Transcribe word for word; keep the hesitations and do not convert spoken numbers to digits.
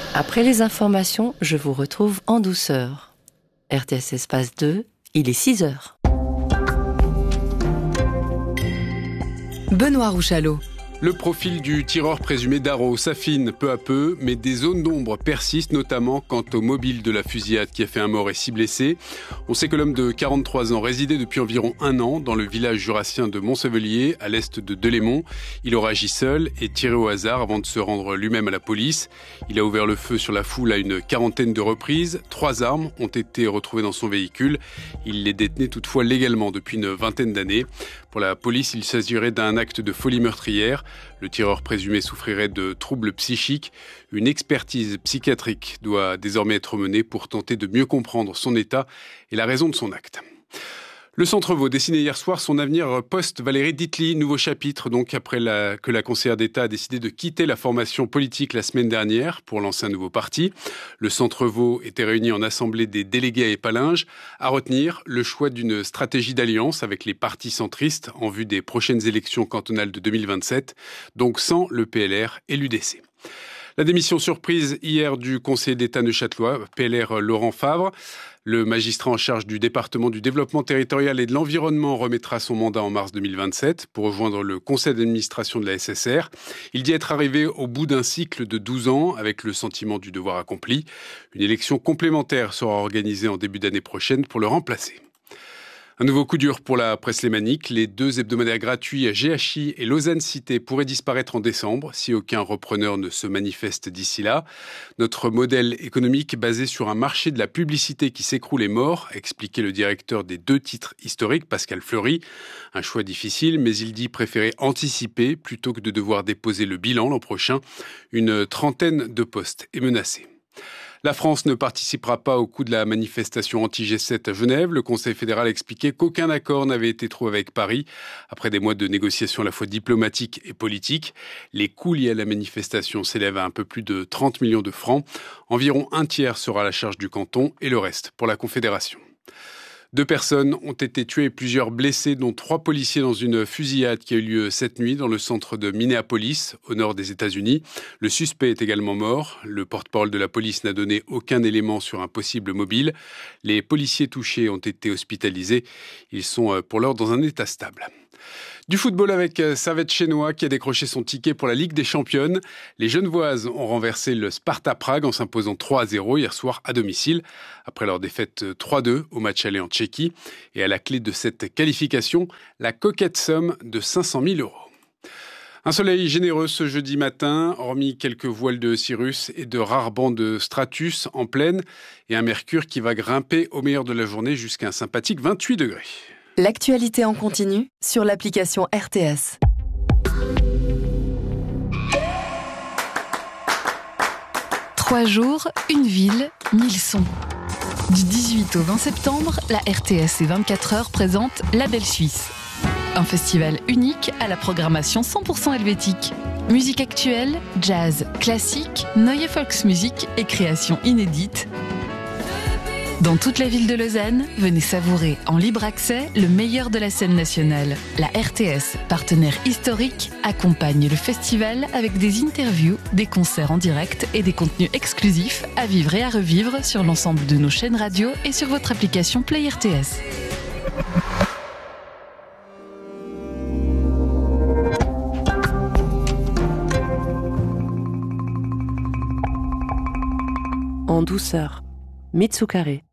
Après les informations, je vous retrouve en douceur. R T S Espace deux, il est six heures. Benoît Rouchalot. Le profil du tireur présumé Darro s'affine peu à peu, mais des zones d'ombre persistent, notamment quant au mobile de la fusillade qui a fait un mort et six blessés. On sait que l'homme de quarante-trois ans résidait depuis environ un an dans le village jurassien de Montsevelier, à l'est de Delémont. Il aurait agi seul et tiré au hasard avant de se rendre lui-même à la police. Il a ouvert le feu sur la foule à une quarantaine de reprises. Trois armes ont été retrouvées dans son véhicule. Il les détenait toutefois légalement depuis une vingtaine d'années. Pour la police, il s'agirait d'un acte de folie meurtrière. Le tireur présumé souffrirait de troubles psychiques. Une expertise psychiatrique doit désormais être menée pour tenter de mieux comprendre son état et la raison de son acte. Le Centre Vaud dessinait hier soir son avenir post-Valérie Ditli. Nouveau chapitre donc après la, que la conseillère d'État a décidé de quitter la formation politique la semaine dernière pour lancer un nouveau parti. Le Centre Vaud était réuni en assemblée des délégués à Épalinges. À retenir, le choix d'une stratégie d'alliance avec les partis centristes en vue des prochaines élections cantonales de deux mille vingt-sept, donc sans le P L R et l'U D C. La démission surprise hier du conseiller d'État neuchâtelois, P L R Laurent Favre. Le magistrat en charge du département du développement territorial et de l'environnement remettra son mandat en mars deux mille vingt-sept pour rejoindre le conseil d'administration de la S S R. Il dit être arrivé au bout d'un cycle de douze ans avec le sentiment du devoir accompli. Une élection complémentaire sera organisée en début d'année prochaine pour le remplacer. Un nouveau coup dur pour la presse lémanique. Les deux hebdomadaires gratuits G H I et Lausanne Cité pourraient disparaître en décembre si aucun repreneur ne se manifeste d'ici là. Notre modèle économique basé sur un marché de la publicité qui s'écroule est mort, a expliqué le directeur des deux titres historiques, Pascal Fleury. Un choix difficile, mais il dit préférer anticiper plutôt que de devoir déposer le bilan l'an prochain. Une trentaine de postes est menacée. La France ne participera pas au coup de la manifestation anti-G sept à Genève. Le Conseil fédéral a expliqué qu'aucun accord n'avait été trouvé avec Paris. Après des mois de négociations à la fois diplomatiques et politiques, les coûts liés à la manifestation s'élèvent à un peu plus de trente millions de francs. Environ un tiers sera à la charge du canton et le reste pour la Confédération. Deux personnes ont été tuées et plusieurs blessées, dont trois policiers dans une fusillade qui a eu lieu cette nuit dans le centre de Minneapolis, au nord des États-Unis. Le suspect est également mort. Le porte-parole de la police n'a donné aucun élément sur un possible mobile. Les policiers touchés ont été hospitalisés. Ils sont pour l'heure dans un état stable. Du football avec Servette Chénois qui a décroché son ticket pour la Ligue des Championnes. Les Genevoises ont renversé le Sparta Prague en s'imposant trois à zéro hier soir à domicile. Après leur défaite trois deux au match aller en Tchéquie. Et à la clé de cette qualification, la coquette somme de cinq cent mille euros. Un soleil généreux ce jeudi matin, hormis quelques voiles de cirrus et de rares bancs de stratus en plaine. Et un mercure qui va grimper au meilleur de la journée jusqu'à un sympathique vingt-huit degrés. L'actualité en continu sur l'application R T S. Trois jours, une ville, mille sons. Du dix-huit au vingt septembre, la R T S et vingt-quatre heures présentent La Belle Suisse. Un festival unique à la programmation cent pour cent helvétique. Musique actuelle, jazz, classique, neue Volksmusik et créations inédites. Dans toute la ville de Lausanne, venez savourer en libre accès le meilleur de la scène nationale. La R T S, partenaire historique, accompagne le festival avec des interviews, des concerts en direct et des contenus exclusifs à vivre et à revivre sur l'ensemble de nos chaînes radio et sur votre application Play R T S. En douceur, Mitsukare.